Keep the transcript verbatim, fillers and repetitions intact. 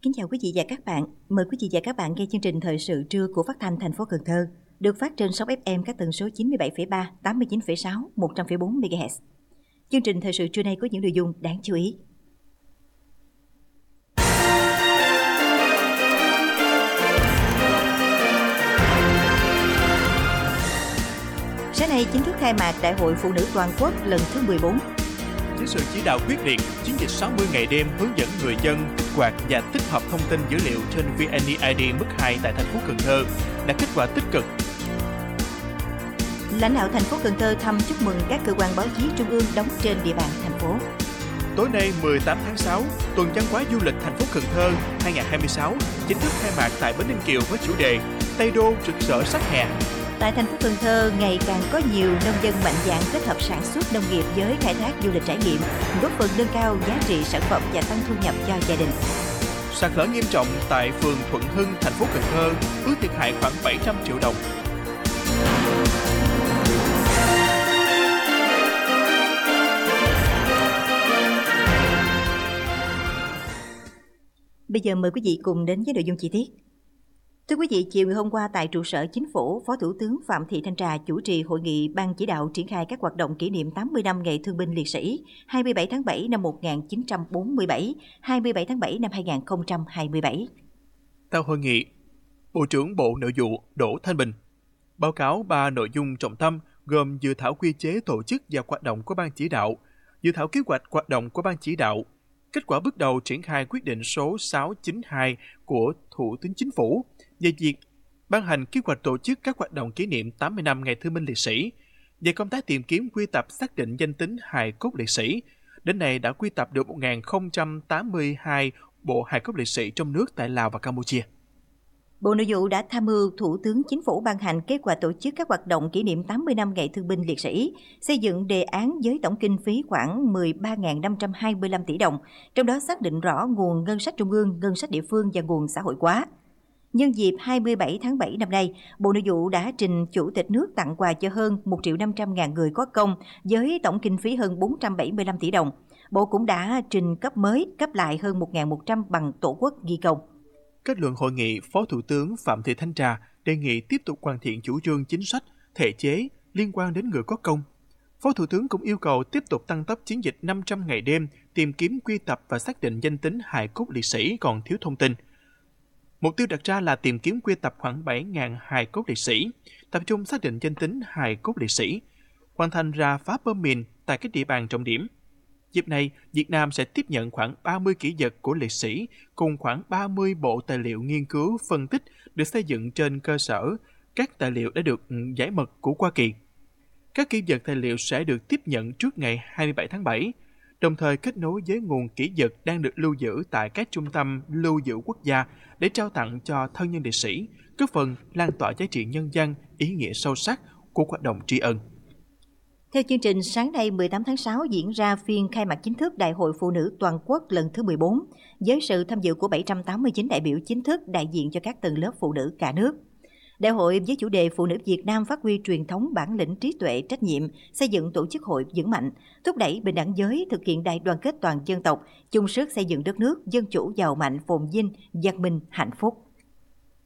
Kính chào quý vị và các bạn. Mời quý vị và các bạn nghe chương trình thời sự trưa của Phát thanh thành phố Cần Thơ, được phát trên sóng ép em các tần số chín mươi bảy phẩy ba, tám mươi chín phẩy sáu, một trăm phẩy bốn mê ga héc. Chương trình thời sự trưa nay có những nội dung đáng chú ý. Sáng nay chính thức khai mạc Đại hội Phụ nữ Toàn quốc lần thứ mười bốn. Dưới sự chỉ đạo quyết liệt, chiến dịch sáu mươi ngày đêm hướng dẫn người dân kích hoạt và tích hợp thông tin dữ liệu trên vê en e i đê mức hai tại thành phố Cần Thơ đạt kết quả tích cực. Lãnh đạo thành phố Cần Thơ thăm chúc mừng các cơ quan báo chí trung ương đóng trên địa bàn thành phố. Tối nay mười tám tháng sáu, tuần văn hóa du lịch thành phố Cần Thơ hai không hai sáu chính thức khai mạc tại Bến Ninh Kiều với chủ đề Tây Đô rực rỡ sắc hè. Tại thành phố Cần Thơ, ngày càng có nhiều nông dân mạnh dạn kết hợp sản xuất nông nghiệp với khai thác du lịch trải nghiệm, góp phần nâng cao giá trị sản phẩm và tăng thu nhập cho gia đình. Sạt lở nghiêm trọng tại phường Thuận Hưng, thành phố Cần Thơ, ước thiệt hại khoảng bảy trăm triệu đồng. Bây giờ mời quý vị cùng đến với nội dung chi tiết. Thưa quý vị, chiều ngày hôm qua tại trụ sở Chính phủ, Phó Thủ tướng Phạm Thị Thanh Trà chủ trì hội nghị ban chỉ đạo triển khai các hoạt động kỷ niệm tám mươi năm Ngày Thương binh Liệt sĩ hai mươi bảy tháng bảy năm một nghìn chín trăm bốn mươi bảy, hai mươi bảy tháng bảy năm hai nghìn không trăm hai mươi bảy. Tại hội nghị, Bộ trưởng Bộ Nội vụ Đỗ Thanh Bình báo cáo ba nội dung trọng tâm gồm dự thảo quy chế tổ chức và hoạt động của ban chỉ đạo, dự thảo kế hoạch hoạt động của ban chỉ đạo, kết quả bước đầu triển khai quyết định số sáu trăm chín mươi hai của Thủ tướng Chính phủ về việc ban hành kế hoạch tổ chức các hoạt động kỷ niệm tám mươi năm Ngày Thương binh Liệt sĩ, về công tác tìm kiếm quy tập xác định danh tính hài cốt liệt sĩ. Đến nay đã quy tập được một nghìn không trăm tám mươi hai bộ hài cốt liệt sĩ trong nước tại Lào và Campuchia. Bộ Nội vụ đã tham mưu Thủ tướng Chính phủ ban hành kế hoạch tổ chức các hoạt động kỷ niệm tám mươi năm Ngày Thương binh Liệt sĩ, xây dựng đề án với tổng kinh phí khoảng mười ba nghìn năm trăm hai mươi lăm tỷ đồng, trong đó xác định rõ nguồn ngân sách trung ương, ngân sách địa phương và nguồn xã hội hóa. Nhân dịp hai mươi bảy tháng bảy năm nay, Bộ Nội vụ đã trình Chủ tịch nước tặng quà cho hơn một triệu năm trăm ngàn người có công với tổng kinh phí hơn bốn trăm bảy mươi lăm tỷ đồng. Bộ cũng đã trình cấp mới, cấp lại hơn một nghìn một trăm bằng Tổ quốc ghi công. Kết luận hội nghị, Phó Thủ tướng Phạm Thị Thanh Trà đề nghị tiếp tục hoàn thiện chủ trương chính sách, thể chế liên quan đến người có công. Phó Thủ tướng cũng yêu cầu tiếp tục tăng tốc chiến dịch năm trăm ngày đêm tìm kiếm quy tập và xác định danh tính hài cốt liệt sĩ còn thiếu thông tin. Mục tiêu đặt ra là tìm kiếm quy tập khoảng bảy nghìn hài cốt liệt sĩ, tập trung xác định danh tính hài cốt liệt sĩ, hoàn thành rà phá bom mìn tại các địa bàn trọng điểm. Dịp này, Việt Nam sẽ tiếp nhận khoảng ba mươi kỷ vật của liệt sĩ cùng khoảng ba mươi bộ tài liệu nghiên cứu phân tích được xây dựng trên cơ sở các tài liệu đã được giải mật của Hoa Kỳ. Các kỷ vật tài liệu sẽ được tiếp nhận trước ngày hai mươi bảy tháng bảy, đồng thời kết nối với nguồn kỷ vật đang được lưu giữ tại các trung tâm lưu giữ quốc gia để trao tặng cho thân nhân liệt sĩ, góp phần lan tỏa giá trị nhân văn, ý nghĩa sâu sắc của hoạt động tri ân. Theo chương trình, sáng nay mười tám tháng sáu diễn ra phiên khai mạc chính thức Đại hội Phụ nữ Toàn quốc lần thứ mười bốn, với sự tham dự của bảy trăm tám mươi chín đại biểu chính thức đại diện cho các tầng lớp phụ nữ cả nước. Đại hội với chủ đề Phụ nữ Việt Nam phát huy truyền thống bản lĩnh trí tuệ trách nhiệm, xây dựng tổ chức hội vững mạnh, thúc đẩy bình đẳng giới, thực hiện đại đoàn kết toàn dân tộc, chung sức xây dựng đất nước dân chủ giàu mạnh, phồn vinh, văn minh, hạnh phúc.